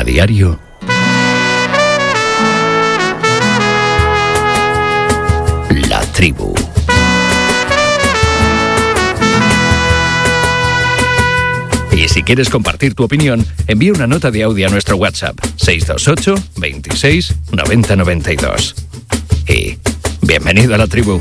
diario, La Tribu. Y si quieres compartir tu opinión, envía una nota de audio a nuestro WhatsApp 628 26 90 92. Y bienvenido a La Tribu.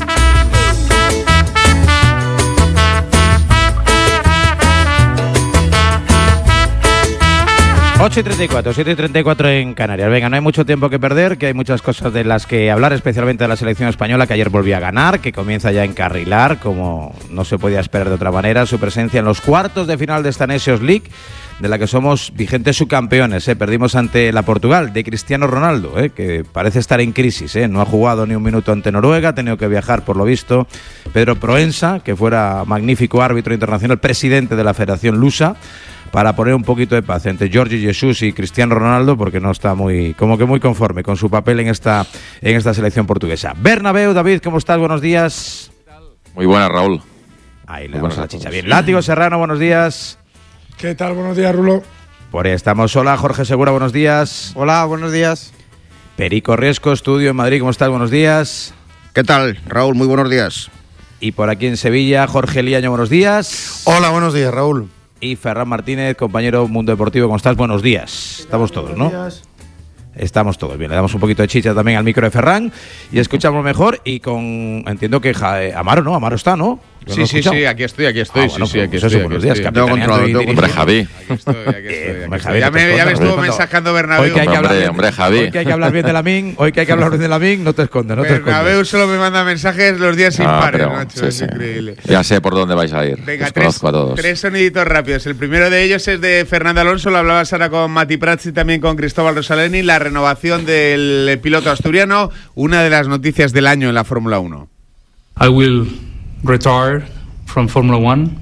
Ocho y 34, 7 y 34 en Canarias. Venga, no hay mucho tiempo que perder, que hay muchas cosas de las que hablar, especialmente de la selección española, que ayer volvió a ganar, que comienza ya a encarrilar, como no se podía esperar de otra manera, su presencia en los cuartos de final de esta Nations League, de la que somos vigentes subcampeones. Perdimos ante la Portugal de Cristiano Ronaldo, que parece estar en crisis. No ha jugado ni un minuto ante Noruega, ha tenido que viajar, por lo visto, Pedro Proensa, que fuera magnífico árbitro internacional, presidente de la Federación Lusa, para poner un poquito de paz entre Jorge Jesus y Cristiano Ronaldo, porque no está muy conforme con su papel en esta selección portuguesa. Bernabéu, David, ¿cómo estás? Buenos días. Muy buenas, Raúl. Ahí le damos la chicha bien. Látigo Serrano, buenos días. ¿Qué tal? Buenos días, Rulo. Por ahí estamos. Hola, Jorge Segura, buenos días. Hola, buenos días. Perico Riesco, estudio en Madrid, ¿cómo estás? Buenos días. ¿Qué tal, Raúl? Muy buenos días. Y por aquí en Sevilla, Jorge Liaño, buenos días. Hola, buenos días, Raúl. Y Ferran Martínez, compañero Mundo Deportivo, ¿cómo estás? Buenos días. Estamos todos, ¿no? Buenos días. Estamos todos bien. Le damos un poquito de chicha también al micro de Ferran y escuchamos mejor. Y entiendo que Amaro, ¿no? Amaro está, ¿no? Sí, aquí estoy. Aquí estoy. Buenos días, Hombre, Javi. Ya me estuvo mensajando Bernabéu. Hombre, Javi. Hoy que hay que hablar bien de Lamín, no te escondas, Bernabéu solo me manda mensajes los días impares, macho. Es increíble. Ya sé por dónde vais a ir. Venga, conozco a todos. 3 soniditos rápidos. El primero de ellos es de Fernando Alonso. Lo hablabas ahora con Mati Prats y también con Cristóbal Rosaleni. La renovación del piloto asturiano. Una de las noticias del año en la Fórmula 1. I will retire from Formula One,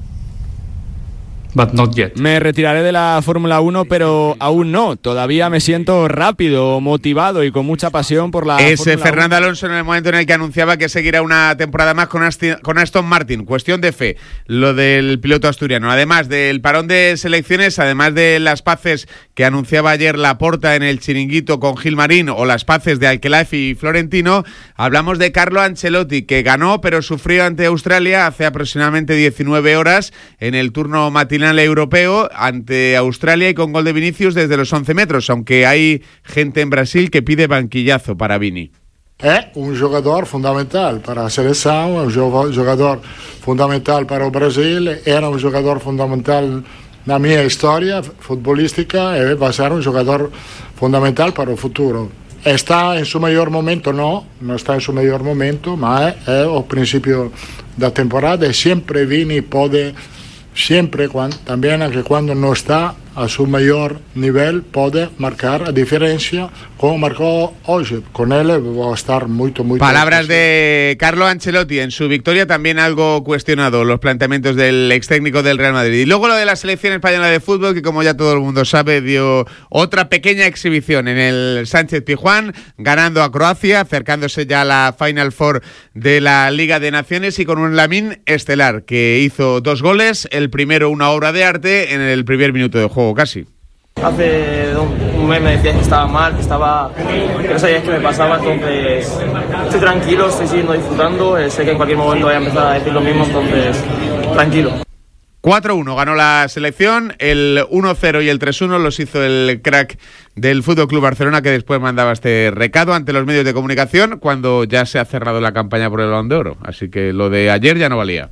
but not yet. Me retiraré de la Fórmula 1, pero aún no. Todavía me siento rápido, motivado y con mucha pasión por la Fórmula 1. Fernando Alonso en el momento en el que anunciaba que seguirá una temporada más con Aston Martin. Cuestión de fe, lo del piloto asturiano. Además del parón de selecciones, además de las paces que anunciaba ayer Laporta en el chiringuito con Gilmarín o las paces de Alquelaifi y Florentino, hablamos de Carlo Ancelotti, que ganó pero sufrió ante Australia hace aproximadamente 19 horas en el turno matinal europeo ante Australia y con gol de Vinicius desde los 11 metros, aunque hay gente en Brasil que pide banquillazo para Vini. Es un jugador fundamental para la selección, un jugador fundamental para el Brasil, era un jugador fundamental na minha história futbolística e vai ser um jogador fundamental para o futuro. Está em seu melhor momento? Não está em seu melhor momento, mas é o princípio da temporada e sempre Vini pode, também que quando não está a su mayor nivel puede marcar a diferencia como marcó hoy. Con él va a estar muy Palabras de Carlo Ancelotti en su victoria, también algo cuestionado los planteamientos del ex técnico del Real Madrid. Y luego lo de la selección española de fútbol, que como ya todo el mundo sabe dio otra pequeña exhibición en el Sánchez Pizjuán, ganando a Croacia, acercándose ya a la Final Four de la Liga de Naciones y con un Lamine estelar que hizo 2 goles, el primero una obra de arte en el primer minuto de juego casi. Hace un mes me decías que estaba mal, que no sabías qué me pasaba, entonces estoy tranquilo, estoy siguiendo disfrutando, sé que en cualquier momento voy a empezar a decir lo mismo, entonces tranquilo. 4-1 ganó la selección, el 1-0 y el 3-1 los hizo el crack del Fútbol Club Barcelona, que después mandaba este recado ante los medios de comunicación cuando ya se ha cerrado la campaña por el Balón de Oro, así que lo de ayer ya no valía.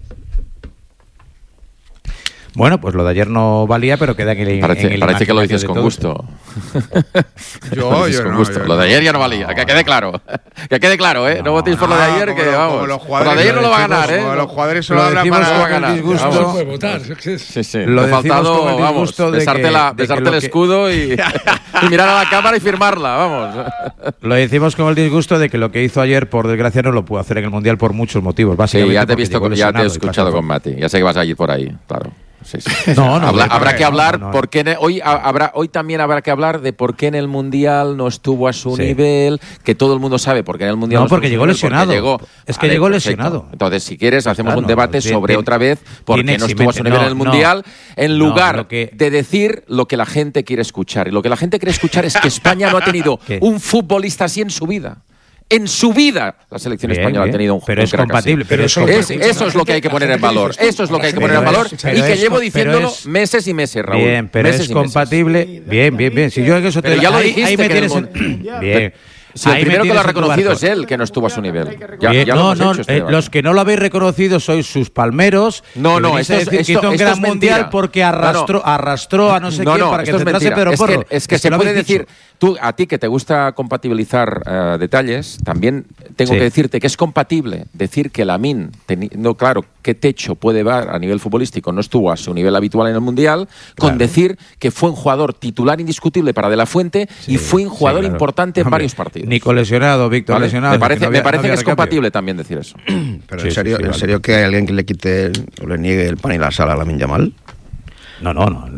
Bueno, pues lo de ayer no valía, pero queda en el Parece que lo dices con gusto. Yo no. Lo de ayer ya no valía, que quede claro. Que quede claro, ¿eh? No votéis por lo de ayer, que vamos. Lo de ayer no lo va a ganar, ¿eh? Los jugadores solo hablan para no ganar. No se puede votar. Sí. Lo ha faltado, vamos, besarte el escudo y mirar a la cámara y firmarla, vamos. Lo decimos con el disgusto de que lo que hizo ayer, por desgracia, no lo pudo hacer en el Mundial por muchos motivos. Sí, ya te he escuchado con Mati. Ya sé que vas a ir por ahí, claro. Habrá que hablar porque hoy también habrá que hablar de por qué en el Mundial no estuvo a su nivel, que todo el mundo sabe por qué en el Mundial no porque llegó lesionado. Llegó lesionado. Entonces, si quieres, hacemos un debate sobre otra vez por qué no estuvo a su nivel en el Mundial, en lugar de decir lo que la gente quiere escuchar. Y lo que la gente quiere escuchar es que España no ha tenido un futbolista así en su vida. En su vida la selección española ha tenido un pero es compatible, pero eso es lo que hay que poner en valor. Eso es lo que hay que poner en valor y que llevo diciéndolo meses y meses, Raúl. Bien, pero es compatible. Bien. Si yo eso pero ya lo dijiste, ahí me tienes bien. Si el primero que lo ha reconocido es él, que no estuvo a su nivel. Los que no lo habéis reconocido sois sus palmeros. Esto hizo un gran mundial porque arrastró a no sé quién para que centrase Pedro Porro. Es que se puede decir, a ti que te gusta compatibilizar detalles, también tengo que decirte que es compatible decir que Lamine, claro, qué techo puede dar a nivel futbolístico, no estuvo a su nivel habitual en el mundial, con decir que fue un jugador titular indiscutible para De la Fuente y fue un jugador importante en varios partidos. Nico lesionado, Víctor lesionado. Me parece que es compatible también decir eso. Pero ¿en serio que hay alguien que le quite o le niegue el pan y la sal a Lamine Yamal? No.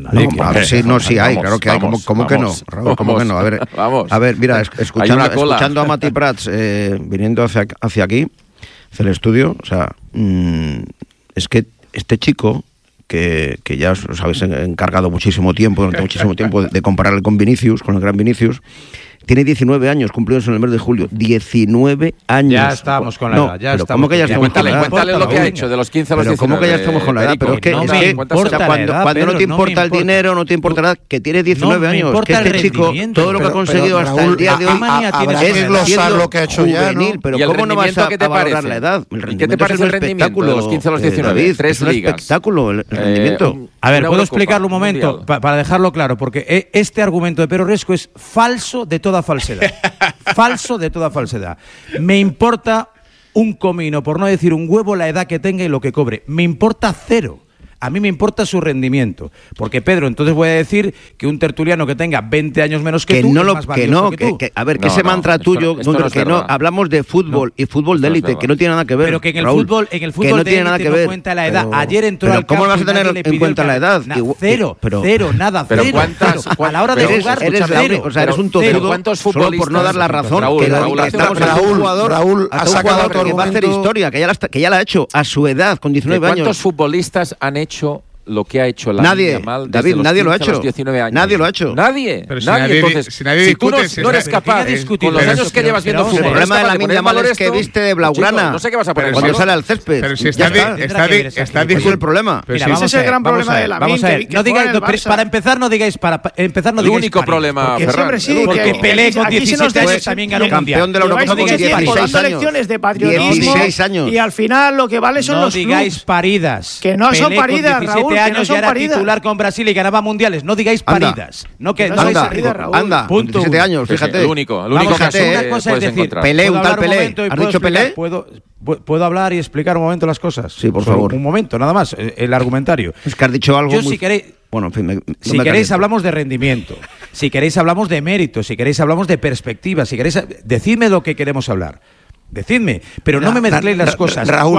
Sí hay, claro que hay. ¿Cómo que no, Raúl? ¿Cómo que no? A ver, mira, escuchando a Mati Prats viniendo hacia aquí, hacia el estudio, o sea, es que este chico que ya os habéis encargado muchísimo tiempo de compararle con Vinicius, con el gran Vinicius. Tiene 19 años, cumplidos en el mes de julio. 19 años. Ya estamos con la edad. ¿Cómo que ya estamos con la edad? Cuéntale lo que ha hecho de los 15 a los 19. ¿Cómo que ya estamos con la edad? Pero es que cuando no te importa el dinero, no te importa nada, que tiene 19 años. Que este chico, todo lo que ha conseguido hasta el día de hoy es glosar lo que ha hecho ya, ¿no? Pero ¿cómo no vas a valorar la edad? ¿Qué te parece el rendimiento de los 15 a los 19? 3 ligas. Es un espectáculo el rendimiento. A ver, ¿puedo explicarlo un momento? Para dejarlo claro, porque este argumento de Pedro Riesco es falso de toda falsedad. Falso de toda falsedad. Me importa un comino, por no decir un huevo, la edad que tenga y lo que cobre. Me importa cero. A mí me importa su rendimiento. Porque, Pedro, entonces voy a decir que un tertuliano que tenga 20 años menos que tú es más valioso que tú. A ver, que ese mantra tuyo, que no hablamos de fútbol y fútbol de élite, que no tiene nada que ver. Pero que en el fútbol de élite no cuenta la edad. Ayer entró al campo. ¿Cómo vas a tener en cuenta la edad? Cero, nada. Pero ¿cuántas? A la hora de jugar, cero. O sea, eres un tozudo solo por no dar la razón. Raúl ha sacado otro que va a hacer historia, que ya la ha hecho a su edad, con 19 años. ¿Cuántos futbolistas han hecho lo que ha hecho Lamine Yamal desde los 19 años? Nadie lo ha hecho. Nadie. Pero entonces, si nadie discute, si tú no eres capaz, con los años que llevas viendo fútbol, el problema de Lamine Yamal es que viste de blaugrana. No sé qué vas a poner cuando sale al césped. Pero si está discutiendo el problema. Ese es el gran problema de Lamine. Vamos a ver, para empezar no digáis el único problema, Ferran. Porque Pelé con 17 años también ganó un mundial. Campeón de la Eurocopa con 16 años. De patriotismo. 16 años. Y al final lo que vale son los clubs. No digáis paridas. Que no son paridas, Raúl. Años ya era titular con Brasil y ganaba mundiales. No digáis paridas. Anda, 17 años, fíjate. El único caso una cosa es decir, Pelé, un tal Pelé. ¿Has dicho Pelé? ¿Puedo hablar y explicar un momento las cosas? Sí, por favor. Un momento, nada más, el argumentario. Es que has dicho algo muy... Si queréis, bueno, en fin, si queréis hablamos de rendimiento, si queréis hablamos de mérito, si queréis hablamos de perspectiva, si queréis... Decidme lo que queremos hablar. Decidme, pero no me mezcléis las cosas. Raúl,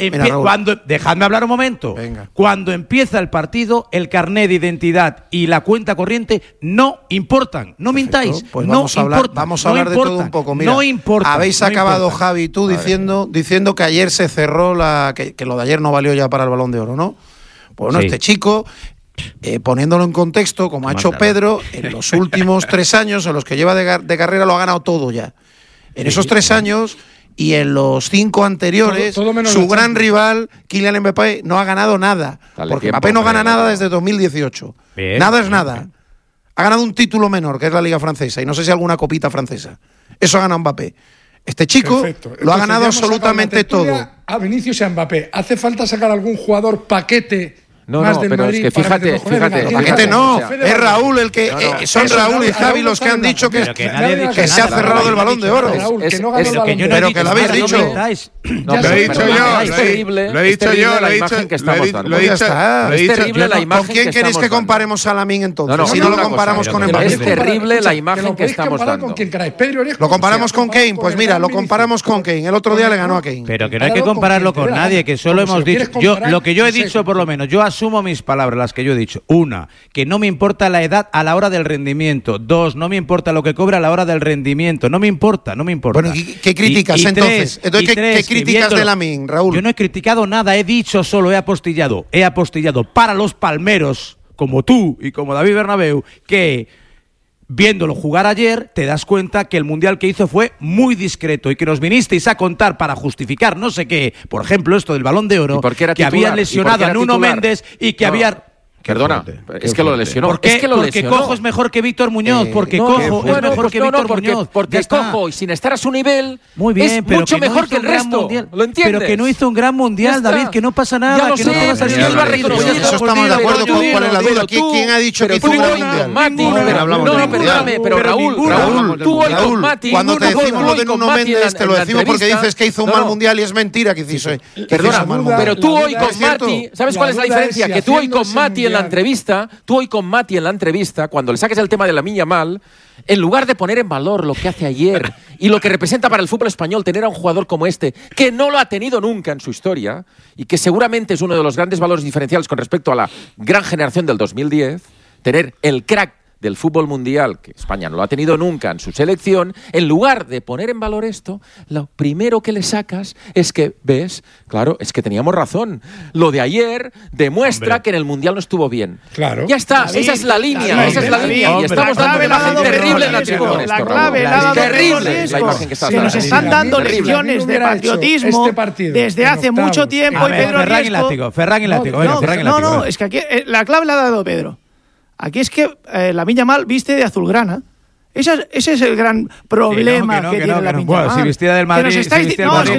dejadme hablar un momento. Venga. Cuando empieza el partido, el carné de identidad y la cuenta corriente no importan. No mintáis. Pues no vamos a hablar de todo un poco. Mira, no importa. Habéis acabado, Javi, tú diciendo que ayer se cerró que lo de ayer no valió ya para el Balón de Oro, ¿no? Pues bueno, sí. Este chico, poniéndolo en contexto, como ha hecho Pedro, en los últimos 3 años en los que lleva de carrera lo ha ganado todo ya. En esos 3 años... Y en los 5 anteriores, todo su gran rival, Kylian Mbappé, no ha ganado nada. Porque Mbappé no gana nada desde 2018. Bien, nada es nada. Ha ganado un título menor, que es la Liga Francesa, y no sé si alguna copita francesa. Eso ha ganado Mbappé. Este chico lo ha ganado absolutamente todo. A Vinicius y a Mbappé. ¿Hace falta sacar algún jugador paquete? No, pero Madrid, es que fíjate. Paquete no, es Raúl el que... son Raúl y Javi los que han dicho que se ha cerrado el Balón de Oro. Pero que lo habéis dicho. Lo he dicho yo. Es terrible. Lo he dicho yo. La imagen que estamos dando. Es terrible la imagen. ¿Con quién queréis que comparemos a Lamine entonces? Si no lo comparamos con Mbappé. Es terrible la imagen que estamos dando. ¿Lo comparamos con Kane? Pues mira, lo comparamos con Kane. El otro día le ganó a Kane. Pero que no hay que compararlo con nadie, que solo hemos dicho... Lo que yo he dicho, por lo menos, yo asumo asumo mis palabras, las que yo he dicho. 1, que no me importa la edad a la hora del rendimiento. 2, no me importa lo que cobra a la hora del rendimiento. No me importa. Bueno, ¿qué criticas entonces? ¿Qué criticas de Lamine, Raúl? Yo no he criticado nada, he dicho solo, he apostillado para los palmeros, como tú y como David Bernabéu, que viéndolo jugar ayer, te das cuenta que el Mundial que hizo fue muy discreto y que nos vinisteis a contar para justificar no sé qué, por ejemplo, esto del Balón de Oro, que habían lesionado a Nuno Méndez y que había... Perdona, es que lo lesionó. Porque Cojo es mejor que Víctor Muñoz. Porque Cojo es mejor que Víctor Muñoz. Porque Cojo, y sin estar a su nivel, muy bien, es mucho mejor que el resto. ¿Lo entiendes? Pero que no hizo un gran mundial, David, que no pasa nada. Ya lo sé, no pero lo ha reconocido. Eso estamos de acuerdo. ¿Cuál es la duda? ¿Quién ha dicho que hizo un gran mundial? No, perdóname, pero Raúl, tú hoy con Mati... Cuando te decimos lo de Nuno Méndez, te lo decimos porque dices que hizo un mal mundial y es mentira que hizo. Perdona, pero tú hoy con Mati... ¿Sabes cuál es la diferencia? Que tú hoy con Mati en la entrevista... cuando le saques el tema de Lamine Yamal, en lugar de poner en valor lo que hace ayer y lo que representa para el fútbol español tener a un jugador como este, que no lo ha tenido nunca en su historia y que seguramente es uno de los grandes valores diferenciales con respecto a la gran generación del 2010, tener el crack del fútbol mundial, que España no lo ha tenido nunca en su selección, en lugar de poner en valor esto, lo primero que le sacas es que, ¿ves? Claro, es que teníamos razón. Lo de ayer demuestra que en el mundial no estuvo bien. Claro. Ya está, esa es la línea, y estamos dando una imagen terrible en la tribuna. La clave la ha dado terrible la imagen que está dando. nos están dando lecciones de patriotismo desde hace mucho tiempo. Y Pedro Ferran y Látigo. No, es que aquí la clave la ha dado Pedro. Aquí es que Lamine Yamal viste de azulgrana. Ese es el gran problema que tiene Lamine Yamal. Si vistiera del Madrid, si estáis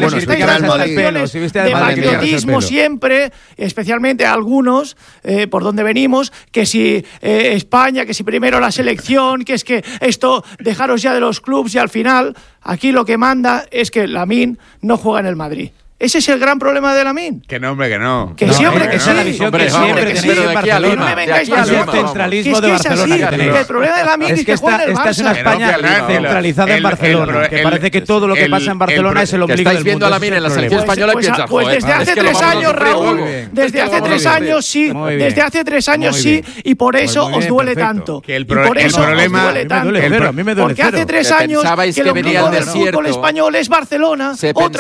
dando lecciones de patriotismo siempre, especialmente a algunos, por donde venimos, que si España, que si primero la selección, que es que esto, dejaros ya de los clubs y al final, aquí lo que manda es que Lamine no juega en el Madrid. Ese es el gran problema de Lamine. Que no, hombre, que no. Que siempre que sí. Que siempre tenéis en Barcelona. No me vengáis a el centralismo de Barcelona. El problema de Lamine es que juega en el Barça. Esta es una España centralizada en Barcelona. Que parece que todo lo que pasa en Barcelona es el ombligo del mundo. Estáis viendo a Lamine en la selección española y piensas, pues desde hace 3 años, Raúl. Desde hace 3 años sí. Desde hace 3 años sí. Y por eso os duele tanto. Y por eso os duele tanto. Porque hace 3 años que el ombligo del fútbol español es Barcelona.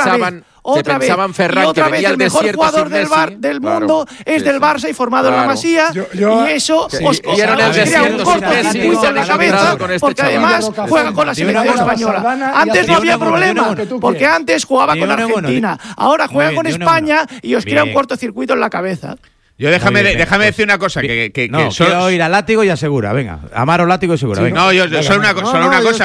Otra vez, el mejor jugador del mundo es del Barça y formado en la Masía, y eso os crea un cortocircuito en la cabeza, porque además juega con la selección española. Antes no había problema, porque antes jugaba con Argentina, ahora juega con España y os crea un cortocircuito en la cabeza. Yo déjame decir una cosa quiero ir a Látigo y a Segura, venga, Amaro, Látigo y Segura. Sí, no, yo solo una cosa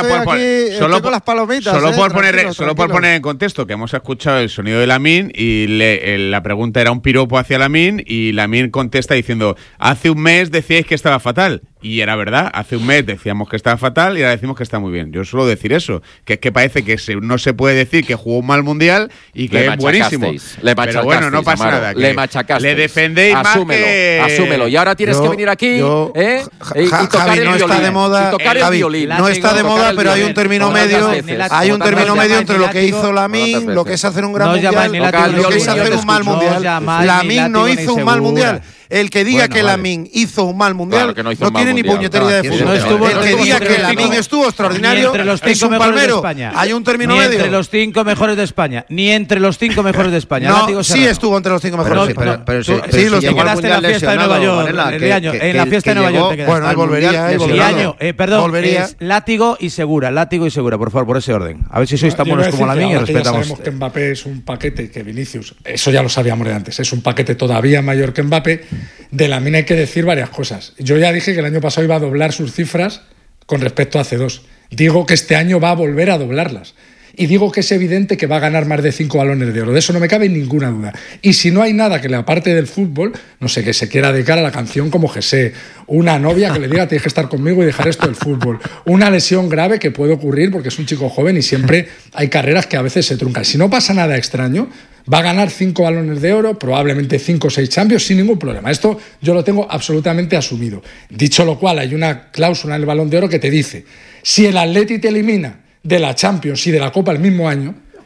por poner en contexto que hemos escuchado el sonido de Lamine y la pregunta era un piropo hacia Lamine y Lamine contesta diciendo: hace un mes decíais que estaba fatal. Y era verdad, hace un mes decíamos que estaba fatal y ahora decimos que está muy bien. Yo suelo decir eso, que es que parece que no se puede decir que jugó un mal mundial y que es buenísimo. Pero bueno, no pasa nada. Le machacasteis. Le defendéis Asúmelo. Y ahora tienes que venir aquí y tocar el violín. No está de moda, pero hay un término medio. Hay un término medio entre lo que hizo Lamine, lo que es hacer un gran mundial, lo que es hacer un mal mundial. Lamine no hizo un mal mundial. El que diga que Lamine hizo un mal mundial no tiene ni puñetería de fútbol. El que diga que Lamine estuvo extraordinario es un palmero. Hay un término medio. Ni entre los 5 mejores de España. Ni entre los 5 mejores de España. No, sí estuvo entre los 5 mejores. Sí, los quedaste en la fiesta de Nueva York. En la fiesta de Nueva York te quedaste. Bueno, ahí volvería. Perdón, Látigo y Segura, por favor, por ese orden. A ver si sois tan buenos como Lamine y respetamos. Sabemos que Mbappé es un paquete, que Vinicius, eso ya lo sabíamos de antes, es un paquete todavía mayor que Mbappé. De Lamine hay que decir varias cosas. Yo ya dije que el año pasado iba a doblar sus cifras con respecto a hace 2. Digo que este año va a volver a doblarlas. Y digo que es evidente que va a ganar más de 5 balones de oro. De eso no me cabe ninguna duda. Y si no hay nada que le aparte del fútbol, no sé, que se quiera dedicar a la canción como José, una novia que le diga tienes que estar conmigo y dejar esto del fútbol, una lesión grave que puede ocurrir porque es un chico joven y siempre hay carreras que a veces se truncan. Si no pasa nada extraño, va a ganar 5 balones de oro, probablemente 5 o 6 Champions sin ningún problema. Esto yo lo tengo absolutamente asumido. Dicho lo cual, hay una cláusula en el Balón de Oro que te dice: si el Atleti te elimina de la Champions y de la Copa el mismo año,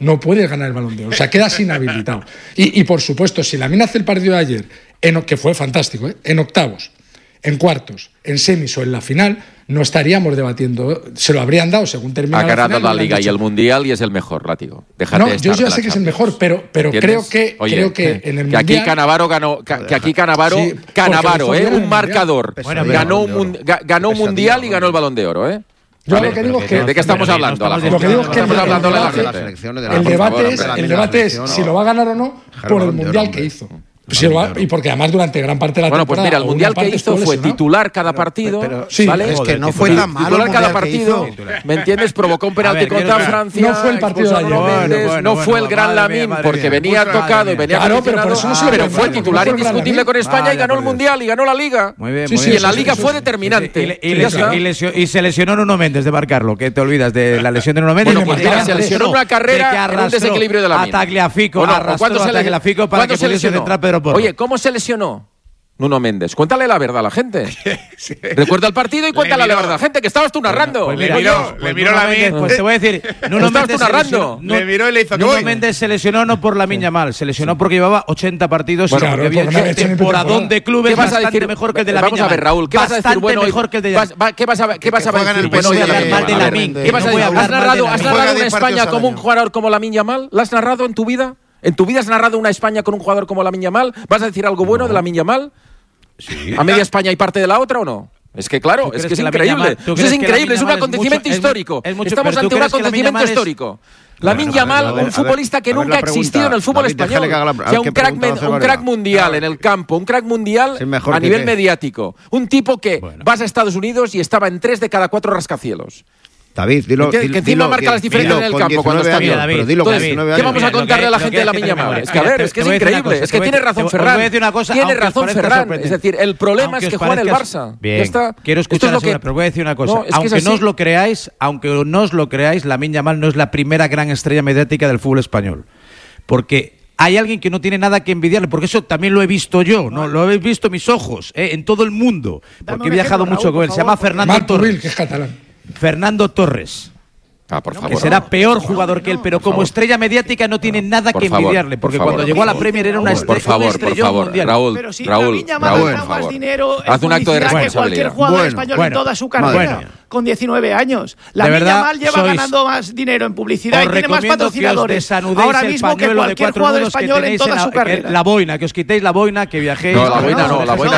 no puedes ganar el Balón de Oro. O sea, quedas inhabilitado. Y por supuesto, si Lamine hace el partido de ayer, que fue fantástico, en octavos, en cuartos, en semis o en la final, no estaríamos debatiendo. Se lo habrían dado según termina la final. Ha ganado la Liga y el Mundial y es el mejor, látigo. Déjate de yo ya sé que es el mejor, pero creo que en el Mundial... Que aquí Cannavaro ganó... Que aquí Cannavaro, un marcador. Ganó un Mundial y ganó el Balón de Oro, Yo lo que digo es que... ¿De qué estamos hablando? Lo que digo es que el debate es si lo va a ganar o no por el Mundial que hizo. Y porque además durante gran parte de la temporada... Bueno, pues mira, el Mundial que hizo fue titular cada partido, ¿vale? Es que no fue tan malo. Titular cada partido, ¿me entiendes? Provocó un penalti contra Francia. No fue el partido de ayer. No fue el gran Lamine, porque venía tocado y venía pero fue titular indiscutible con España y ganó el Mundial y ganó la Liga. Muy bien, y en la Liga fue determinante. Y se lesionó Nuno Méndez de marcarlo, que te olvidas de la lesión de Nuno Méndez. Bueno, se lesionó una carrera en un desequilibrio de Lamine. A Tagliafico, arrastró a Tagliafico para que pudiese centrar Pedro Porro. Oye, ¿cómo se lesionó Nuno Méndez? Cuéntale la verdad a la gente. Recuerda el partido y cuéntale la verdad a la gente, que estabas tú narrando. Pues le miró la Méndez. Pues te voy a decir, Nuno Méndez narrando. Le miró y le hizo que Nuno Méndez se lesionó no por Lamine Yamal, se lesionó porque llevaba 80 partidos y porque había hecho un temporadón de clubes bastante mejor que el de Lamine Vamos Yamal. a ver, Raúl, ¿qué vas a decir bueno mejor que el de Yamal? ¿Qué vas a decir bueno de Lamine? ¿Qué vas a decir? ¿Has narrado una España como un jugador como Lamine Yamal? ¿La has narrado en tu vida? ¿En tu vida has narrado una España con un jugador como Lamine Yamal? ¿Vas a decir algo bueno de Lamine Yamal? Sí. ¿A media España y parte de la otra o no? Es que claro, es que es increíble. Es increíble, es un acontecimiento histórico. Estamos ante un acontecimiento histórico. Lamine Yamal, un futbolista que nunca ha existido en el fútbol español. O sea, un crack mundial en el campo, un crack mundial a nivel mediático. Un tipo que vas a Estados Unidos y estaba en 3 de cada 4 rascacielos. David, dilo. Que encima marca las diferencias en el campo cuando está bien. Entonces, ¿qué vamos a contarle a la gente de Lamine Yamal? Es que a ver, es que es increíble. Es que tiene razón Ferran. Tiene razón Ferran. Es decir, el problema es que juega en el Barça. Bien. Quiero escuchar pero voy a decir una cosa. Aunque no os lo creáis, Lamine Yamal no es la primera gran estrella mediática del fútbol español. Porque hay alguien que no tiene nada que envidiarle, porque eso también lo he visto yo, no lo he visto mis ojos, en todo el mundo, porque he viajado mucho con él. Se llama Fernando Torres. Que es catalán. Fernando Torres. Por favor. Que será peor jugador que él, pero como estrella mediática no tiene nada que envidiarle, porque cuando llegó a la Premier era una estrella mundial. Raúl, pero si Lamine Yamal gana más dinero haz un acto de responsabilidad que cualquier jugador español en toda su carrera, con 19 años. Lamine Yamal lleva ganando más dinero en publicidad y tiene más patrocinadores ahora mismo que cualquier jugador español en toda su carrera. La boina, que os quitéis la boina, que viajéis. No, la boina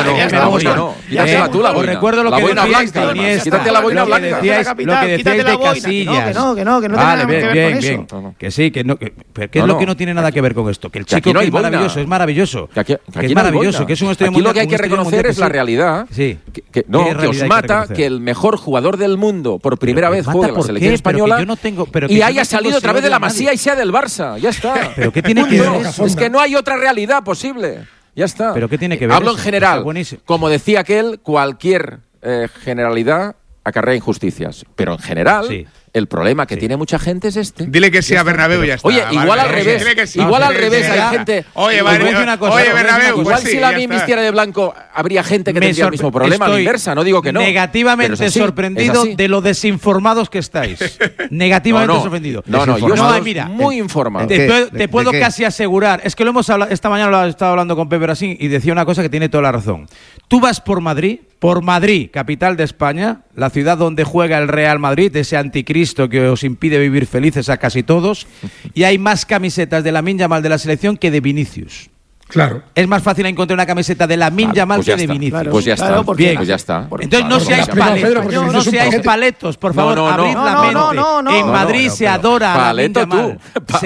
no. Quítatela tú la boina. Os recuerdo lo que decíais de Iniesta. Quítate la boina blanca. Lo que decíais de Casillas. Que no tiene nada que ver con eso. Que sí, que no. ¿Qué es lo que no tiene nada que ver con esto? Que el chico que es maravilloso, es maravilloso. Que es maravilloso, que es un estrella mundial. Aquí lo que hay que reconocer es la realidad. Sí. Que os mata que el mejor jugador del mundo por primera vez juegue en la selección española y haya salido otra vez de la Masía y sea del Barça. Ya está. ¿Pero qué tiene que ver eso? Es que no hay otra realidad posible. Ya está. ¿Pero qué tiene que ver? Hablo en general. Como decía aquel, cualquier generalidad acarrea injusticias. Pero en general, el problema que tiene mucha gente es este. Dile que sí a Bernabéu y ya está. Oye, igual al revés. Igual al revés hay gente. Oye, Bernabéu. Igual si Lamine vistiera de blanco, habría gente que tendría el mismo problema. A la inversa, no digo que no. Negativamente sorprendido de lo desinformados que estáis. Negativamente sorprendido. No, yo estoy muy informado. Te puedo casi asegurar. Es que lo hemos hablado, esta mañana lo estaba hablando con Pepe Brasín y decía una cosa que tiene toda la razón. Tú vas por Madrid, capital de España, la ciudad donde juega el Real Madrid, ese anticristo que os impide vivir felices a casi todos, y hay más camisetas de Lamine Yamal de la selección que de Vinicius. Claro. Es más fácil encontrar una camiseta de Lamine Yamal que de Vinicius. Claro, pues ya está. Bien. Pues ya está. Entonces no seáis paletos. No seáis paletos, por favor. Abrid la mente. En Madrid se adora a Lamine Yamal.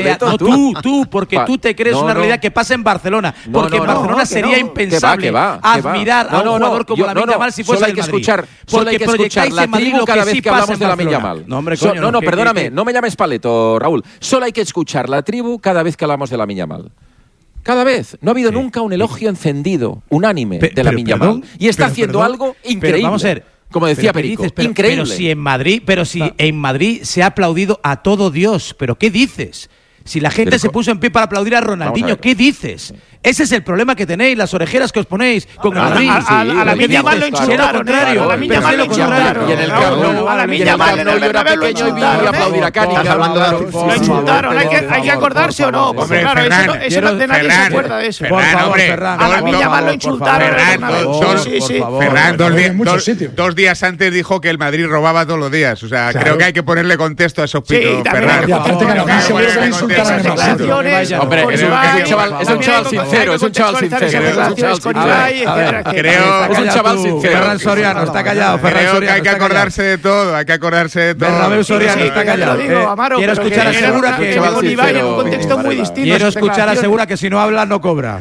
Tú, porque tú te crees una realidad que pasa en Barcelona. Porque en Barcelona sería impensable admirar a un jugador como Lamine Yamal si fuese del Madrid. Solo hay que escuchar la tribu cada vez que hablamos de Lamine Yamal. No, perdóname, no me llames paleto, Raúl. Solo hay que escuchar la tribu cada vez que hablamos de Lamine Yamal. Cada vez. No ha habido nunca un elogio encendido, unánime, de Lamine Yamal. Y está haciendo algo increíble. Vamos a ver. Como decía Perico, increíble. Pero si en Madrid se ha aplaudido a todo Dios. ¿Pero qué dices? Si la gente se puso en pie para aplaudir a Ronaldinho, ¿qué dices? Ese es el problema que tenéis, las orejeras que os ponéis con el Madrid. A Lamine Yamal lo insultaron. A Lamine Yamal lo insultaron. Y en el Camp a Lamine Yamal en el Bernabéu lo insultaron. Lo insultaron. ¿Hay que acordarse o no? Porque claro, eso de nadie se acuerda de eso. Por favor, Ferran. A Lamine Yamal lo insultaron. Ferran, 2 días antes dijo que el Madrid robaba todos los días. O sea, creo que hay que ponerle contexto a esos pitos, Ferran. Hombre, es un chaval sincero, es un chaval sincero. Ferran Soriano está callado. Creo que hay que acordarse de todo, Bernabéu Soriano está callado. Quiero escuchar a Segura que un contexto muy distinto. Quiero escuchar a Segura que si no habla no cobra.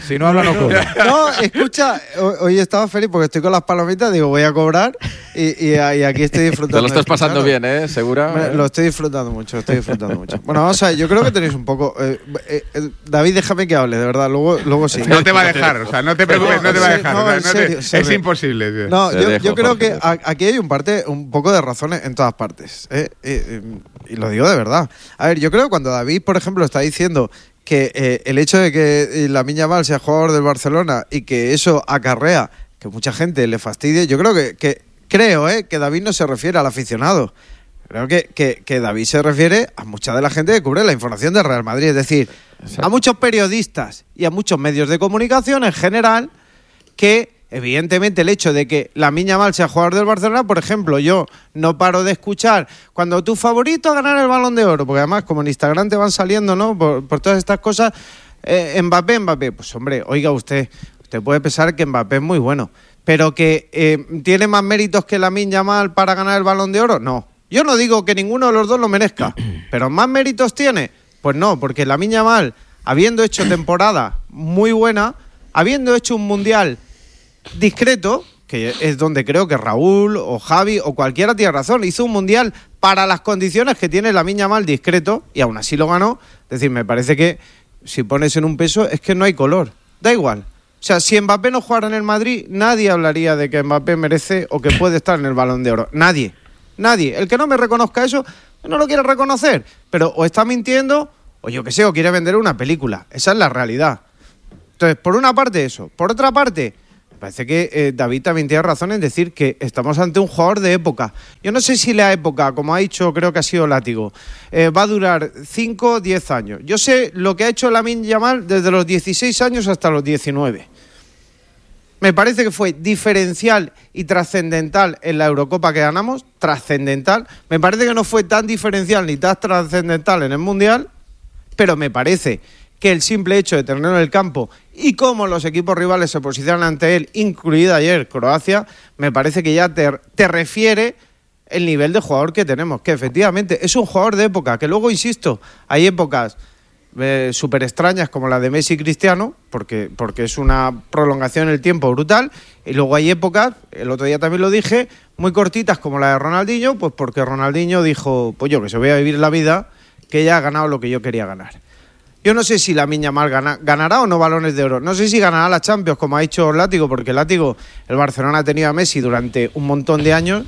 No, escucha, hoy estaba feliz porque estoy con las palomitas, digo, voy a cobrar y aquí estoy disfrutando. Te lo estás pasando bien, ¿eh? Segura. Lo estoy disfrutando mucho, Bueno, vamos a ver, yo creo que tenéis un poco... David, déjame que hable, de verdad, luego sí. No te va a dejar, o sea, no te preocupes, no te va a dejar. Serio. Es imposible. No, yo creo que aquí hay un poco de razones en todas partes. Y lo digo de verdad. A ver, yo creo que cuando David, por ejemplo, está diciendo que el hecho de que Lamine Yamal sea jugador del Barcelona y que eso acarrea que mucha gente le fastidie, yo creo que David no se refiere al aficionado. Creo que David se refiere a mucha de la gente que cubre la información del Real Madrid. Es decir, a muchos periodistas y a muchos medios de comunicación en general que, evidentemente, el hecho de que Lamine Yamal sea jugador del Barcelona, por ejemplo, yo no paro de escuchar cuando tu favorito a ganar el Balón de Oro, porque además como en Instagram te van saliendo, ¿no? Por todas estas cosas, Mbappé. Pues hombre, oiga usted puede pensar que Mbappé es muy bueno, pero que tiene más méritos que Lamine Yamal para ganar el Balón de Oro, no. Yo no digo que ninguno de los dos lo merezca, pero ¿más méritos tiene? Pues no, porque Lamine Yamal, habiendo hecho temporada muy buena, habiendo hecho un mundial discreto, que es donde creo que Raúl o Javi o cualquiera tiene razón, hizo un mundial para las condiciones que tiene Lamine Yamal discreto y aún así lo ganó. Es decir, me parece que si pones en un peso es que no hay color, da igual. O sea, si Mbappé no jugara en el Madrid, nadie hablaría de que Mbappé merece o que puede estar en el Balón de Oro. Nadie. El que no me reconozca eso, no lo quiere reconocer. Pero o está mintiendo, o yo qué sé, o quiere vender una película. Esa es la realidad. Entonces, por una parte eso. Por otra parte, me parece que David también tiene razón en decir que estamos ante un jugador de época. Yo no sé si la época, como ha dicho, creo que ha sido Látigo, va a durar 5 o 10 años. Yo sé lo que ha hecho Lamine Yamal desde los 16 años hasta los 19. Me parece que fue diferencial y trascendental en la Eurocopa que ganamos, trascendental. Me parece que no fue tan diferencial ni tan trascendental en el Mundial, pero me parece que el simple hecho de tenerlo en el campo y cómo los equipos rivales se posicionan ante él, incluida ayer Croacia, me parece que ya te refiere el nivel de jugador que tenemos, que efectivamente es un jugador de época, que luego, insisto, hay épocas súper extrañas como la de Messi y Cristiano, porque es una prolongación en el tiempo brutal, y luego hay épocas, el otro día también lo dije, muy cortitas como la de Ronaldinho, pues porque Ronaldinho dijo, pues yo que se voy a vivir la vida, que ya ha ganado lo que yo quería ganar. Yo no sé si Lamine Yamal ganará o no balones de oro, no sé si ganará la Champions, como ha dicho Látigo, porque Látigo, el Barcelona ha tenido a Messi durante un montón de años,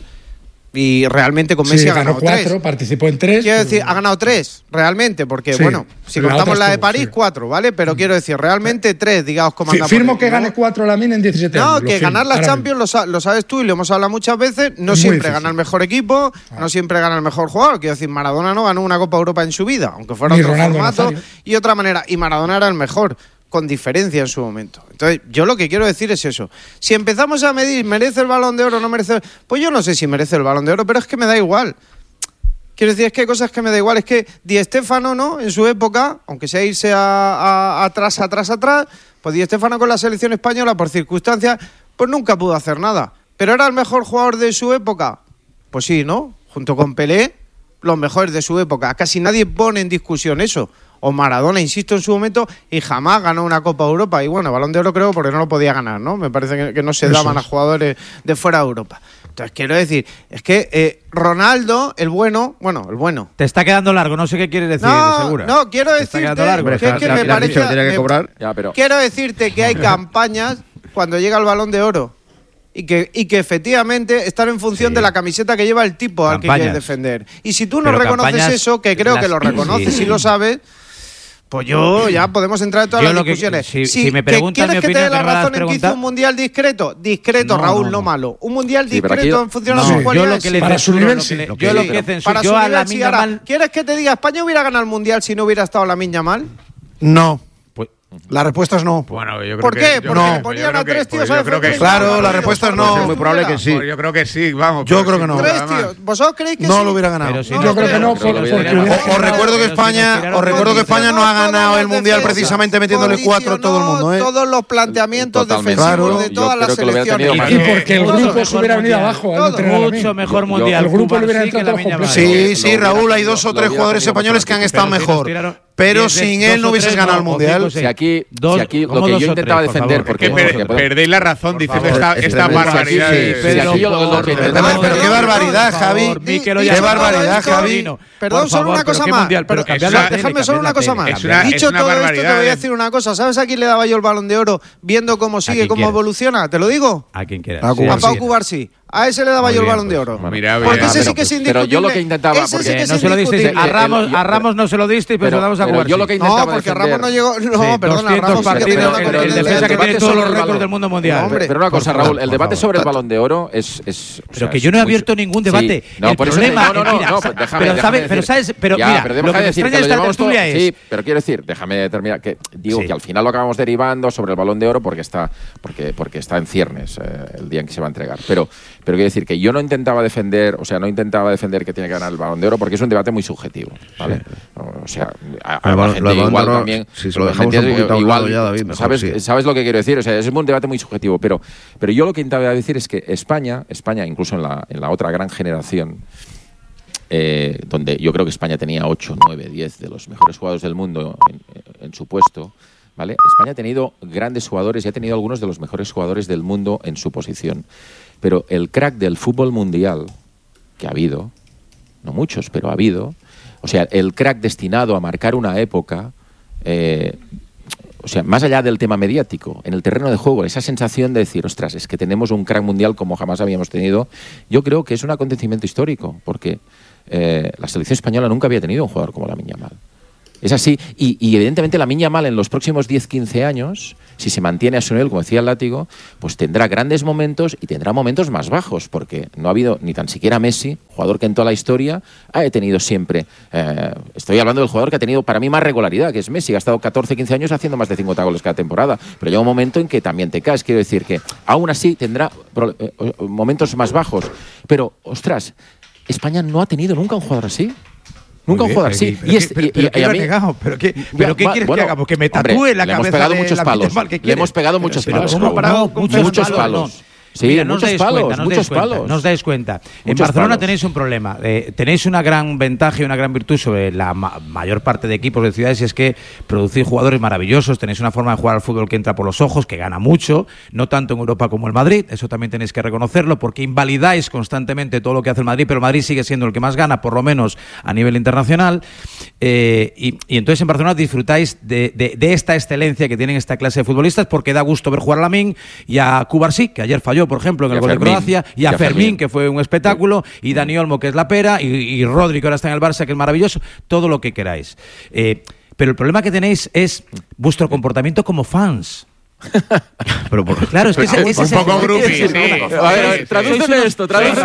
y realmente con Messi ha ganado 4, participó en 3. Quiero decir, ha ganado 3, realmente, porque, bueno, si contamos la de París, 4, ¿vale? Pero quiero decir, realmente 3, digamos, como anda. Firmo que gane 4 Lamine en 17 años. No, que ganar la Champions, lo sabes tú y lo hemos hablado muchas veces, no siempre gana el mejor equipo, no siempre gana el mejor jugador. Quiero decir, Maradona no ganó una Copa Europa en su vida, aunque fuera otro formato y otra manera. Y Maradona era el mejor, con diferencia en su momento. Entonces, yo lo que quiero decir es eso. Si empezamos a medir, ¿merece el Balón de Oro o no merece? Pues yo no sé si merece el Balón de Oro, pero es que me da igual. Quiero decir, es que hay cosas que me da igual. Es que Di Stéfano, ¿no? En su época, aunque sea irse atrás, pues Di Stéfano con la selección española, por circunstancias, pues nunca pudo hacer nada. ¿Pero era el mejor jugador de su época? Pues sí, ¿no? Junto con Pelé, los mejores de su época. Casi nadie pone en discusión eso. O Maradona, insisto, en su momento, y jamás ganó una Copa Europa. Y bueno, Balón de Oro creo porque no lo podía ganar, ¿no? Me parece que no se daban a jugadores de fuera de Europa. Entonces, quiero decir, es que Ronaldo, el bueno... Te está quedando largo, no sé qué quieres decir, seguro. No, quiero decirte que me parece... Quiero decirte que hay campañas cuando llega el Balón de Oro y que efectivamente están en función de la camiseta que lleva el tipo al que quieres defender. Y si tú no reconoces eso, que creo que lo reconoces y lo sabes... Pues yo ya podemos entrar en todas las discusiones. Si me preguntan ¿quieres que te dé la razón en que hizo un mundial discreto? Discreto, no, Raúl, no malo. Un mundial discreto en función de sus cualidades. Para su nivel, sí. Yo lo que censuro, yo a Lamine Yamal... ¿Quieres que te diga España hubiera ganado el mundial si no hubiera estado Lamine Yamal? No. La respuesta es no. Bueno, yo creo ¿Por qué? Porque no. le ponían a 3 tíos a defender. Claro, la respuesta es no. Es muy probable que sí. Yo creo que sí, vamos. Yo creo que no. 3 tíos. ¿Vosotros creéis que no sí? lo hubiera ganado? Yo creo que no. Os recuerdo que España no ha ganado el mundial precisamente metiéndole 4 a todo el mundo. Todos los planteamientos defensivos de todas las selecciones. Y porque el grupo se hubiera venido abajo. Mucho mejor mundial. El grupo le hubiera entrado completo. Sí, Raúl, hay 2 o 3 jugadores españoles que han estado mejor. Pero sin él no hubieses ganado el mundial. Si aquí lo que yo intentaba defender, porque perdéis la razón diciendo esta barbaridad. Pero qué barbaridad, Javi. Qué barbaridad, Javi. Perdón, solo una cosa más. Déjame solo una cosa más. Dicho todo esto, te voy a decir una cosa. ¿Sabes a quién le daba yo el Balón de Oro viendo cómo sigue, cómo evoluciona? ¿Te lo digo? A quien quieras. A Pau Cubarsí. A ese le daba yo el Balón de Oro. Porque ese sí que es indiscutible. Pero yo lo que intentaba... Porque no se lo diste a Ramos no se lo diste, pero se lo damos a Cubarsí. Yo lo que intentaba no, porque Ramos no llegó... No, perdona, Ramos... partidos, el defensa que tiene todos los récords del mundo mundial. Pero una cosa, Raúl, el debate sobre el Balón de Oro es... Pero que yo no he abierto ningún debate. El problema... Pero sabes... Pero mira, lo que me extraña de esta tertulia es... Sí, pero quiero decir, déjame terminar, que digo que al final lo acabamos derivando sobre el Balón de Oro porque está en ciernes el día en que se va a entregar. Pero quiero decir que yo no intentaba defender que tiene que ganar el Balón de Oro porque es un debate muy subjetivo, ¿vale? O sea, a la gente igual también... Si se lo dejamos un poquito igual, ya, David, mejor, ¿sabes lo que quiero decir? O sea, es un debate muy subjetivo, pero yo lo que intentaba decir es que España, incluso en la otra gran generación, donde yo creo que España tenía 8, 9, 10 de los mejores jugadores del mundo en su puesto, ¿vale? España ha tenido grandes jugadores y ha tenido algunos de los mejores jugadores del mundo en su posición. Pero el crack del fútbol mundial, que ha habido, no muchos, pero ha habido, o sea, el crack destinado a marcar una época, o sea, más allá del tema mediático, en el terreno de juego, esa sensación de decir, ostras, es que tenemos un crack mundial como jamás habíamos tenido, yo creo que es un acontecimiento histórico, porque la selección española nunca había tenido un jugador como Lamine Yamal. Es así, y evidentemente Lamine Yamal en los próximos 10-15 años, si se mantiene a su nivel, como decía el Látigo, pues tendrá grandes momentos y tendrá momentos más bajos, porque no ha habido ni tan siquiera Messi, jugador que en toda la historia ha tenido siempre, estoy hablando del jugador que ha tenido para mí más regularidad, que es Messi, ha estado 14-15 años haciendo más de 50 goles cada temporada, pero llega un momento en que también te caes, quiero decir que aún así tendrá momentos más bajos, pero ostras, España no ha tenido nunca un jugador así. Nunca un jugador así. ¿Pero qué quieres que haga? Porque me tatúe la cabeza de muchos palos. Le hemos pegado muchos palos. Muchos palos. Sí, mira, muchos palos. No os dais cuenta. En Barcelona tenéis un problema. Tenéis una gran ventaja y una gran virtud sobre la mayor parte de equipos de ciudades, y es que producís jugadores maravillosos, tenéis una forma de jugar al fútbol que entra por los ojos, que gana mucho, no tanto en Europa como el Madrid, eso también tenéis que reconocerlo, porque invalidáis constantemente todo lo que hace el Madrid, pero el Madrid sigue siendo el que más gana, por lo menos a nivel internacional, y entonces en Barcelona disfrutáis de esta excelencia que tienen esta clase de futbolistas, porque da gusto ver jugar a Lamine y a Cubarsí, que ayer falló, por ejemplo, en el gol de Croacia, y a Fermín, que fue un espectáculo, y Dani Olmo, que es la pera, y Rodri, que ahora está en el Barça, que es maravilloso, todo lo que queráis. Pero el problema que tenéis es vuestro comportamiento como fans. Pero claro, es que ese un poco groupie, sí. A ver, tradúceme esto.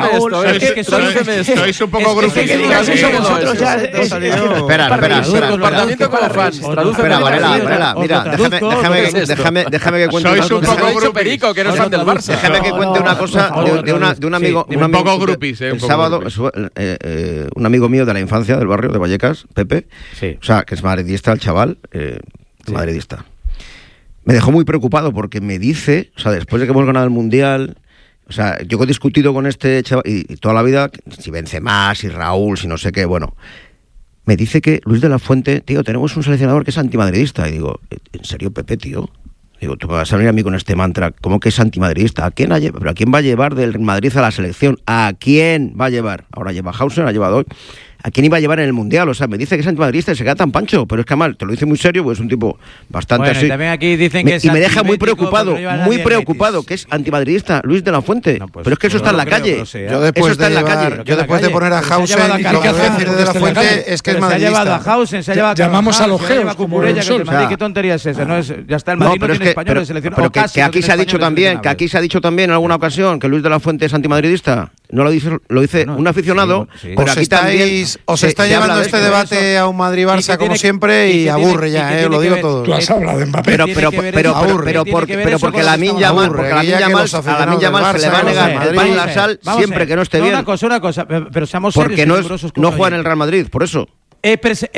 Sois un poco groupie. Espera. Comportamiento como fans. Espera, Varela, mira, déjame que cuente una cosa. Sois un poco Perico, que no son del Barça. Déjame que cuente una cosa de un amigo. Un poco groupies, el sábado, un amigo mío de la infancia del barrio de Vallecas, Pepe, o sea, que es madridista el chaval, madridista. Me dejó muy preocupado porque me dice, o sea, después de que hemos ganado el Mundial, o sea, yo he discutido con este chaval y toda la vida, si Benzema, si Raúl, si no sé qué, bueno, me dice que Luis de la Fuente, tío, tenemos un seleccionador que es antimadridista. Y digo, ¿en serio, Pepe, tío? Digo, tú me vas a venir a mí con este mantra, ¿cómo que es antimadridista? ¿A quién va a llevar del Madrid a la selección? ¿A quién va a llevar? Ahora lleva Hauser, ha llevado hoy. ¿a quién iba a llevar en el Mundial? O sea, me dice que es antimadridista y se queda tan pancho, pero es que además te lo dice muy serio, pues es un tipo bastante así. Y también aquí dicen que y me deja muy preocupado, que es antimadridista, Luis de la Fuente. No, pues, pero es que eso está en la calle. Yo después de poner a Hausen, lo que voy a decir de la Fuente es que es madridista. Se ha llevado a Hausen, llamamos a los geos. ¿Qué tontería es esa? Ya está, el Madrid no tiene español de selección. Pero que aquí se ha dicho también, en alguna ocasión que Luis de la Fuente es antimadridista. No lo dice un aficionado. Pero aquí también os está llevando este debate a un Madrid-Barça como siempre y aburre ya, lo digo todo. Tú has hablado de Mbappé. Pero porque Lamine Yamal se le va a negar el pan y la sal siempre que no esté bien. Una cosa, pero seamos serios. Porque no juega en el Real Madrid, por eso. He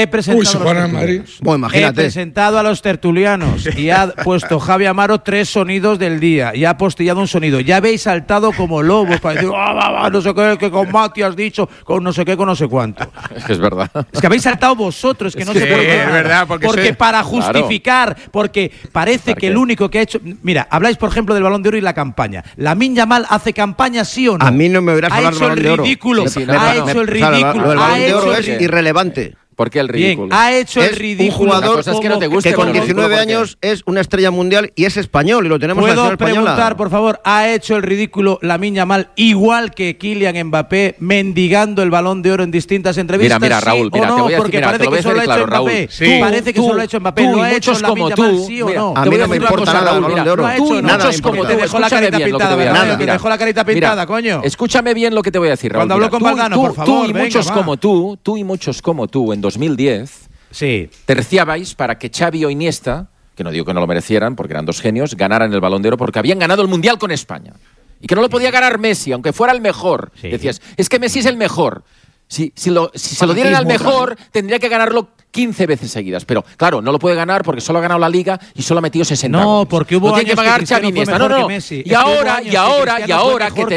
presentado a los tertulianos y ha puesto Javi Amaro 3 sonidos del día y ha postillado un sonido. Ya habéis saltado como lobos para decir no sé qué, que con Mati has dicho, con no sé qué, con no sé cuánto. Es que es verdad. Es que habéis saltado vosotros, que no se puede. Es verdad, porque para justificar, porque parece que el único que ha hecho. Mira, habláis por ejemplo del Balón de Oro y la campaña. ¿Lamine Yamal hace campaña, sí o no? A mí no me hubieras hablado del Balón de Oro. Ha hecho el ridículo. Lo del Balón de Oro es irrelevante. ¿Por qué el ridículo? Bien, ha hecho el ridículo. Un jugador que con 19 años es una estrella mundial y es español y lo tenemos en la selección española. ¿Puedo preguntar, por favor, ha hecho el ridículo Lamine Yamal igual que Kylian Mbappé mendigando el Balón de Oro en distintas entrevistas? Mira, Raúl, te voy a decir, parece que solo lo ha hecho Mbappé. Parece que solo lo ha hecho Mbappé. ¿Lo ha hecho Lamine Yamal, sí o no? A mí no me importa nada el Balón de Oro. Muchos como te dejó la carita pintada, ¿verdad? Te dejó la carita pintada, coño. Escúchame bien lo que te voy a decir, Raúl. Cuando habló con Valdano, por favor, tú y muchos como tú en 2010 terciabais para que Xavi o Iniesta, que no digo que no lo merecieran porque eran 2 genios, ganaran el Balón de Oro porque habían ganado el Mundial con España. Y que no lo podía ganar Messi, aunque fuera el mejor. Decías, es que Messi es el mejor. Si se lo dieran al mejor, tendría que ganarlo 15 veces seguidas. Pero, claro, no lo puede ganar porque solo ha ganado la Liga y solo ha metido 60 No, goles. porque hubo tiene que pagar Xavi Iniesta. No. Y ahora que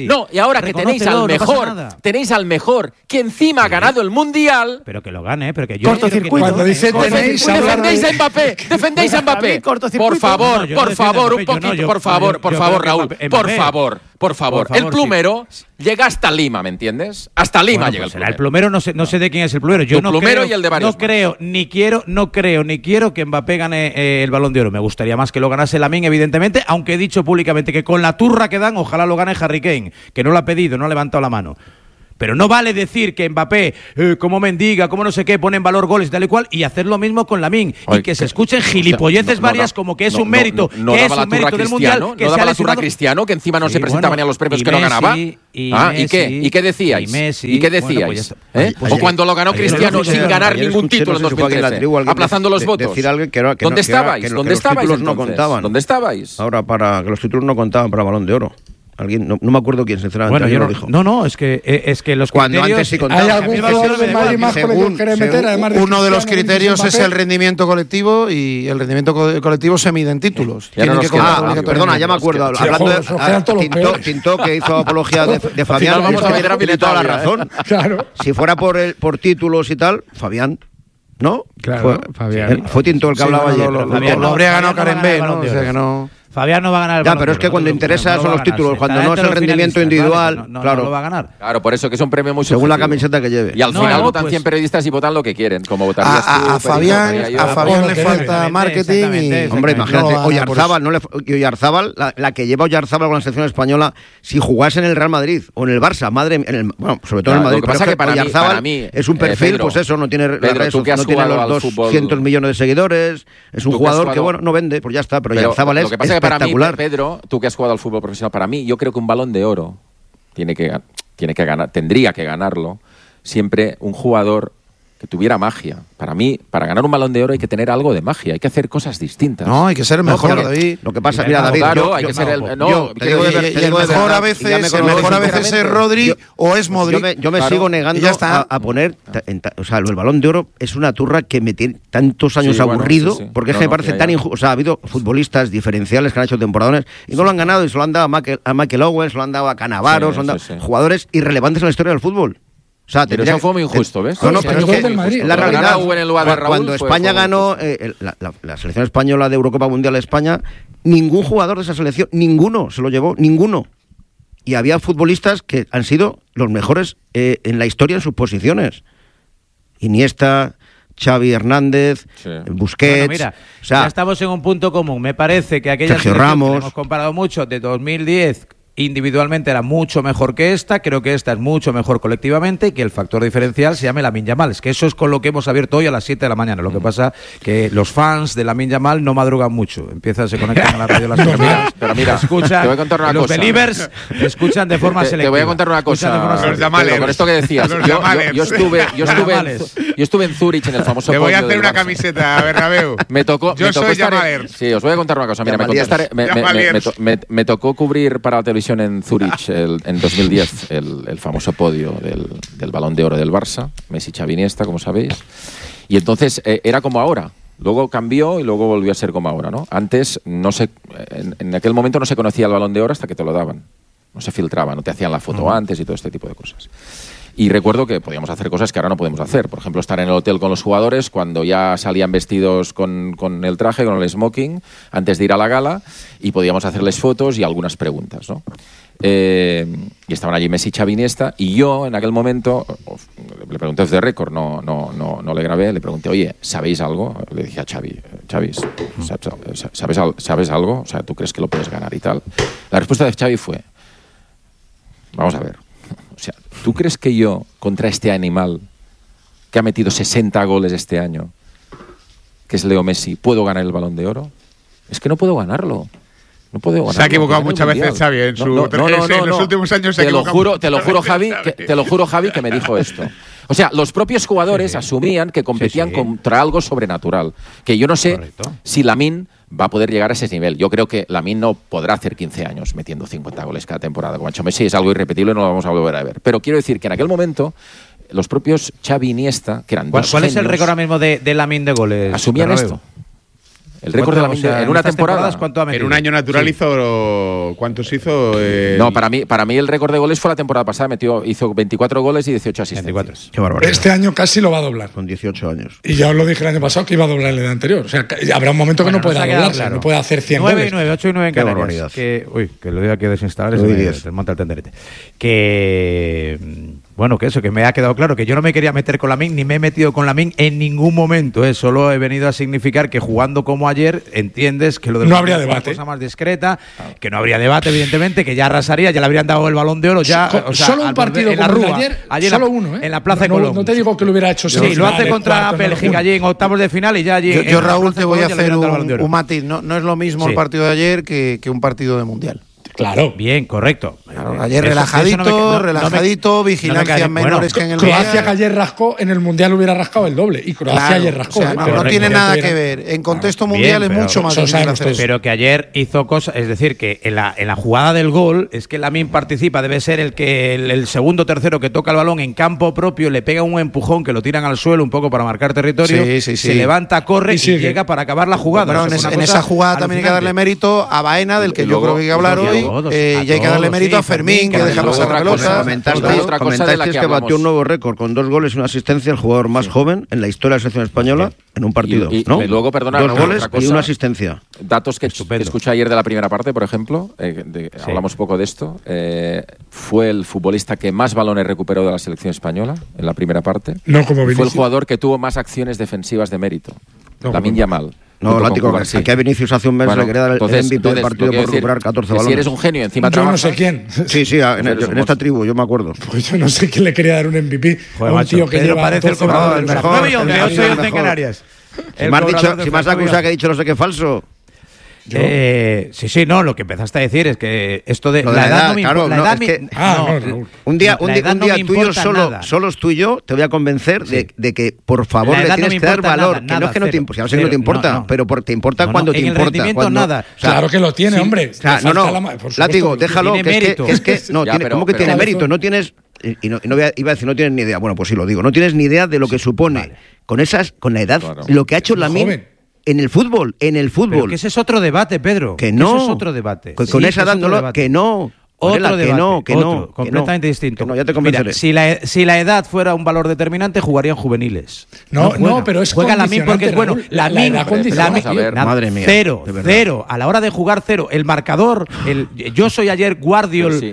tenéis al mejor, que encima ha ganado el Mundial. Pero que lo gane, pero que yo cortocircuito. Cuando dice tenéis, defendéis a Mbappé. Por favor, un poquito, por favor, Raúl, por favor. El plumero llega hasta Lima, ¿me entiendes? Hasta Lima llega el plumero. El plumero no sé de quién es el plumero. Yo no plumero y el de varios. No creo ni quiero que Mbappé gane el Balón de Oro. Me gustaría más que lo ganase Lamine, evidentemente, aunque he dicho públicamente que con la turra que dan, ojalá lo gane Harry Kane, que no lo ha pedido, no ha levantado la mano. Pero no vale decir que Mbappé, como mendiga, como no sé qué, pone en valor goles y tal y cual, y hacer lo mismo con Lamine. Y que se escuchen gilipolleces varias como que es un mérito, que es un mérito del Mundial. ¿No daba la turra Cristiano, que encima no se presentaba ni a los premios que no ganaba? ¿Y qué decíais? ¿Y qué decíais? O cuando lo ganó Cristiano sin ganar ningún título en 2013, aplazando los votos. ¿Dónde estabais? ¿Dónde estabais? Ahora, para que los títulos no contaban para el Balón de Oro. Alguien, no me acuerdo quién, sinceramente. Bueno, yo lo dijo. No, es que los cuando criterios... Antes sí contaba. Hay algún jugador de Madrid más que quiere meter, además de uno de los criterios es el rendimiento colectivo y el rendimiento colectivo se mide en títulos. Perdona, ya me acuerdo. Hablando de Tintó, que hizo apología de Fabián, tiene toda la razón. Claro. Si fuera por títulos y tal, Fabián. ¿No? Claro, Fabián. Fue Tinto el que hablaba ayer. Lo habría ganado Karen B, ¿no? O sea que no... Fabián no va a ganar el Balón de Oro. Pero es que cuando interesa son los títulos, cuando no es el rendimiento individual, claro. No lo va a ganar. Claro, por eso que es un premio muy según la camiseta que lleve. Y al final votan 100 periodistas y votan lo que quieren, como votarías tú. A Fabián le falta marketing y... Hombre, imagínate, Oyarzábal, la que lleva Oyarzábal con la selección española, si jugase en el Real Madrid o en el Barça, bueno, sobre todo en el Madrid, lo que pasa que para Oyarzábal es un perfil, pues eso, no tiene los 200 millones de seguidores, es un jugador que, bueno, no vende, pues ya está, pero Oyarzábal es espectacular. Pedro, tú que has jugado al fútbol profesional, para mí, yo creo que un Balón de Oro tendría que ganarlo siempre un jugador que tuviera magia. Para mí, para ganar un Balón de Oro hay que tener algo de magia, hay que hacer cosas distintas. No, hay que ser el mejor, David. Lo que pasa, mira, David, hay que ser el mejor a veces es Rodri o es Modric. Yo me sigo negando a poner, o sea, el Balón de Oro es una turra que me tiene tantos años aburrido, porque es que me parece tan injusto. O sea, ha habido futbolistas diferenciales que han hecho temporadones y no lo han ganado, y se lo han dado a Michael Owen, se lo han dado a Cannavaro, se lo han dado jugadores irrelevantes en la historia del fútbol. O sea, pero eso fue muy injusto, ¿ves? No, pero es que la realidad, cuando España ganó la selección española de Eurocopa Mundial de España, ningún jugador de esa selección, ninguno se lo llevó, ninguno. Y había futbolistas que han sido los mejores en la historia en sus posiciones. Iniesta, Xavi Hernández, Busquets. Bueno, mira, o sea, ya estamos en un punto común. Me parece que aquella Sergio Ramos, que hemos comparado mucho de 2010 individualmente era mucho mejor que esta, creo que esta es mucho mejor colectivamente y que el factor diferencial se llame Lamine Yamal. Es que eso es con lo que hemos abierto hoy a las 7 de la mañana. Lo que pasa que los fans de Lamine Yamal no madrugan mucho. Se conectan a la radio las primeras, pero mira, escuchan, te voy a contar una los cosa. Believers escuchan de forma selectiva. Te voy a contar una cosa. Con esto que decías, yo estuve en Zúrich en el famoso Te voy a hacer una camiseta, Bernabéu. Me tocó soy estar sí, os voy a contar una cosa. Mira, me tocó cubrir para la televisión en Zúrich en 2010 el famoso podio del Balón de Oro del Barça, Messi, Xavi, Iniesta, como sabéis. Y entonces era como ahora. Luego cambió y luego volvió a ser como ahora, ¿no? Antes, en aquel momento no se conocía el Balón de Oro hasta que te lo daban. No se filtraba, no te hacían la foto antes y todo este tipo de cosas. Y recuerdo que podíamos hacer cosas que ahora no podemos hacer. Por ejemplo, estar en el hotel con los jugadores cuando ya salían vestidos con el traje, con el smoking, antes de ir a la gala, y podíamos hacerles fotos y algunas preguntas, ¿no? Y estaban allí Messi, Xavi, Iniesta, y yo en aquel momento le pregunté off the record, no le grabé, le pregunté, oye, ¿sabéis algo? Le dije a Xavi, ¿sabes algo? O sea, ¿tú crees que lo puedes ganar y tal? La respuesta de Xavi fue, vamos a ver, o sea, ¿tú crees que yo, contra este animal que ha metido 60 goles este año, que es Leo Messi, puedo ganar el Balón de Oro? Es que no puedo ganarlo. No puedo ganarlo. Se ha equivocado muchas veces Xavi en los últimos años. Te lo juro, Javi, que me dijo esto. O sea, los propios jugadores asumían que competían contra algo sobrenatural. Que yo no sé si Lamine va a poder llegar a ese nivel. Yo creo que Lamine no podrá hacer 15 años metiendo 50 goles cada temporada. Como ha hecho Messi, es algo irrepetible y no lo vamos a volver a ver. Pero quiero decir que en aquel momento los propios Xavi y Iniesta, que eran dos ¿Cuál genios, es el récord ahora mismo de Lamine de goles? Asumían esto. El récord de Lamine en una temporada. En un año natural hizo. ¿Cuántos hizo? No, para mí el récord de goles fue la temporada pasada. Hizo 24 goles y 18 asistencias. 24. Qué barbaridad. Este año casi lo va a doblar. Con 18 años. Y ya os lo dije el año pasado que iba a doblar el de anterior. O sea, habrá un momento que no pueda doblarse, claro. no puede hacer 100 9 goles. y 9, 8 y 9 en Canarias. Barbaridad. Que lo diga que desinstalar es el monta el tenderete. Bueno, que me ha quedado claro que yo no me quería meter con Lamine, ni me he metido con Lamine en ningún momento. Solo he venido a significar que jugando como ayer, entiendes que lo del no habría debate. Es una cosa más discreta, que no habría debate, evidentemente, que ya arrasaría, ya le habrían dado el Balón de Oro. Solo un partido como el de ayer, solo uno, ¿eh? En la Plaza de Colón. No te digo que lo hubiera hecho. Sí, lo hace contra Bélgica allí en octavos de final y ya allí. Yo Raúl, te voy a hacer un matiz. No es lo mismo el partido de ayer que un partido de Mundial. Claro. Bien, correcto. Claro, ayer relajadito, vigilancia menores que en el Croacia que ayer rascó, en el Mundial hubiera rascado el doble. Y Croacia ayer rascó. O sea, no tiene nada que ver. En contexto mundial es mucho más difícil. Pero que ayer hizo cosas, es decir, que en la jugada del gol, es que Lamine participa, debe ser el segundo o tercero que toca el balón en campo propio, le pega un empujón que lo tiran al suelo un poco para marcar territorio, se levanta, corre y llega para acabar la jugada. Pero en esa jugada también hay que darle mérito a Baena, del que yo creo que hay que hablar hoy. Y hay que darle mérito a Fermín, que deja pasar la pelota. Comentasteis que batió un nuevo récord con 2 goles y una asistencia, el jugador más joven en la historia de la selección española en un partido. ¿no? Y luego, perdona, 2 goles y una asistencia. Datos que escuché ayer de la primera parte, por ejemplo, hablamos poco de esto. Fue el futbolista que más balones recuperó de la selección española en la primera parte. No como Vinicius. Fue el jugador que tuvo más acciones defensivas de mérito. Lamine Yamal. No, Lático, aquí a Vinicius hace un mes le quería dar el MVP del partido por recuperar 14 balones. Si eres un genio, encima trabajas. Yo no sé quién. Sí, en esta tribu, yo me acuerdo. Pues yo no sé quién le quería dar un MVP a un tío que lleva parece el cobrador, el mejor. 9 y 11 en Canarias. Si me has acusado que he dicho no sé qué falso. Sí, lo que empezaste a decir es que esto de la edad no me importa. Un día tú y yo solos tú y yo te voy a convencer de que por favor le tienes que dar valor, que no es que no te importa, ya sé que no te importa, pero te importa cuando te importa. En el rendimiento nada. Claro que lo tiene, hombre. Látigo, déjalo, que es que no tiene, ¿cómo que tiene mérito? No tienes iba a decir no tienes ni idea. Bueno, pues sí lo digo. No tienes ni idea de lo que supone con la edad lo que ha hecho Lamine. En el fútbol. Pero que ese es otro debate, Pedro. Que no. Ese es otro debate. Con esa edad que no. Otro debate, completamente distinto. No, ya te convenceré. Mira, si la edad fuera un valor determinante, jugarían juveniles. No, pero es juega Lamine porque es bueno. Lamine, madre mía. Cero. A la hora de jugar, cero. El marcador, yo soy ayer Guardiol.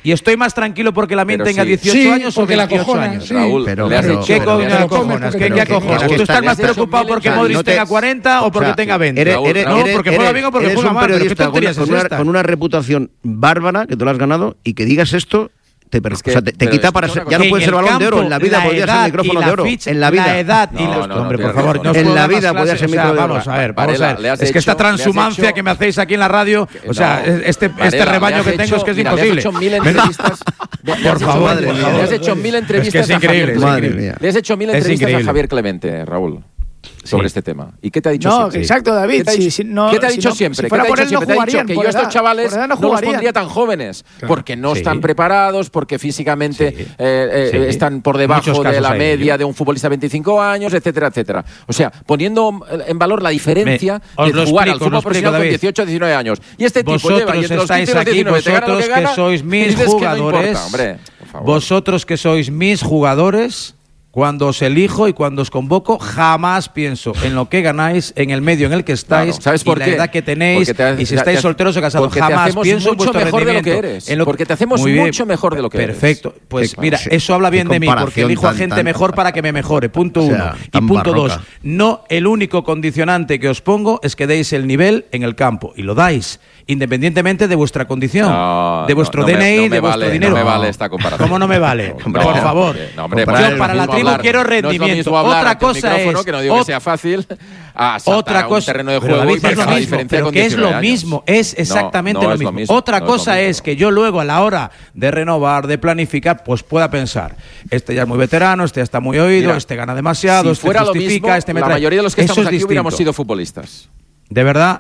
Y estoy más tranquilo porque Lamine tenga 18 años o 28 años. Sí. Raúl, ¿qué acojonas? ¿Tú estás más preocupado porque Modric tenga 40 o porque tenga 20? No, porque juega bien o porque juega mal. ¿Pero qué tonterías es esta? Con una reputación bárbara, que tú la has ganado, y que digas esto... te quita para ser, ya no puede ser Balón de Oro, en la vida podría ser micrófono de oro, en la vida. La edad y hombre, por favor, no en la vida podría ser micrófono de oro. Vamos a ver. Es que esta transhumancia que me hacéis aquí en la radio, o sea, este rebaño que tengo es que es imposible. Le has hecho 1000 entrevistas. Por favor, le has hecho 1000 entrevistas a Javier Clemente. Le has hecho 1000 entrevistas a Javier Clemente, Raúl. Sobre este tema. ¿Y qué te ha dicho siempre? Exacto, David. ¿Qué te ha dicho siempre? ¿Qué te ha dicho siempre? Te ha dicho que yo a estos chavales no los pondría tan jóvenes, porque no están preparados, porque físicamente están por debajo de la media de un futbolista de 25 años, etcétera, etcétera. O sea, poniendo en valor la diferencia de jugar al fútbol profesional con 18 o 19 años. Y este tipo lleva y entre los 15 y los 19 te gana lo que gana, que sois mis jugadores, vosotros que sois mis jugadores, cuando os elijo y cuando os convoco, jamás pienso en lo que ganáis, en el medio en el que estáis, ¿sabes por y qué? la edad que tenéis, y si estáis solteros o casados. Jamás pienso en vuestro mejor rendimiento. De lo que eres. Porque te hacemos mucho mejor de lo que eres. Perfecto. Pues mira, eso habla bien de mí, porque elijo a gente mejor para que me mejore. Punto uno. Y punto dos, no, el único condicionante que os pongo es que deis el nivel en el campo. Y lo dais, independientemente de vuestra condición, de vuestro DNI, de vuestro dinero. No me vale esta comparación. ¿Cómo no me vale? Por favor. Yo para la tribu quiero rendimiento. Otra cosa es que no digo que sea fácil a otra cosa, un terreno de juego y marcar la diferencia con 19 años. Que es lo mismo, es exactamente lo mismo. Otra cosa es que yo luego a la hora de renovar, de planificar, pues pueda pensar, este ya es muy veterano, este ya está muy oído, este gana demasiado, si fuera este justifica, lo mismo, este me la trae. mayoría de los que Eso estamos aquí distinto. hubiéramos sido futbolistas. De verdad.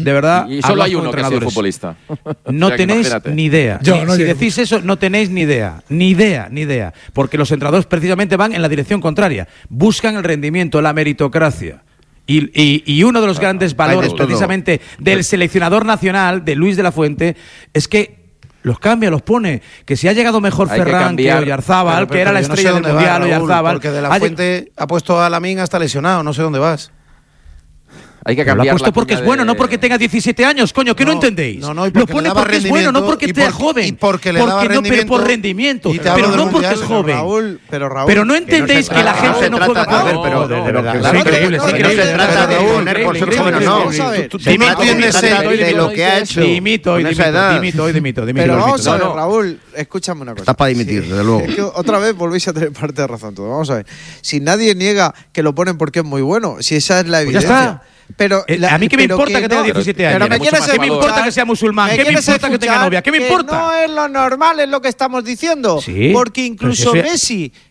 Y solo hay uno que ha sido futbolista. No o sea, tenéis ni idea. Si decís eso, no tenéis ni idea. Ni idea. Porque los entrenadores precisamente van en la dirección contraria. Buscan el rendimiento, la meritocracia. Y uno de los grandes valores precisamente del seleccionador nacional, de Luis de la Fuente, es que los cambia, los pone. Que si ha llegado mejor Ferran que Oyarzábal, que era la estrella del Mundial, Oyarzábal. Porque de la Fuente ha puesto a Lamine hasta lesionado, no sé dónde vas. Hay que cambiar. Lo ha puesto porque es bueno, no porque tenga 17 años, coño, ¿qué no entendéis? Lo pone porque es bueno, no porque sea joven. Y porque le daba rendimiento. Pero por rendimiento, pero no porque es joven. Raúl, pero no entendéis que la gente no juega por... De verdad. Es increíble. No se trata de poner por ser joven o no. Tú no entiendes de lo que ha hecho. Dimito. Pero vamos a ver, Raúl, escúchame una cosa. Estás para dimitir, desde luego. Es que otra vez volvéis a tener parte de razón todo. Vamos a ver. Si nadie niega que lo ponen porque es muy bueno, si esa es la evidencia. Ya está. Pero a mí qué me importa que tenga 17 años. ¿Qué me importa que sea musulmán? ¿Qué me importa que tenga novia? ¿Qué me importa? No es lo normal, es lo que estamos diciendo. Sí, porque incluso Messi,